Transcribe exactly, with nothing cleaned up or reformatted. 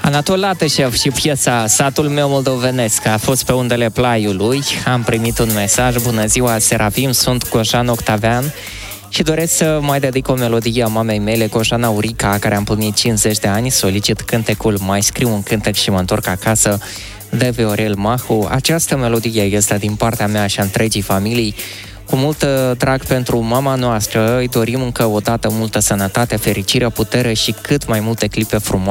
Anatol Latășev și piesa Satul meu moldovenesc a fost pe undele Plaiului. Am primit un mesaj: bună ziua, Serafim, sunt Coșan Octavian și doresc să mai dedic o melodie a mamei mele, Coșan Aurica, care a împlinit cincizeci de ani. Solicit cântecul Mai scriu un cântec și mă întorc acasă, de Viorel Mahu. Această melodie este din partea mea și a întregii familii. Cu mult drag pentru mama noastră, îi dorim încă o dată multă sănătate, fericire, putere și cât mai multe clipe frumoase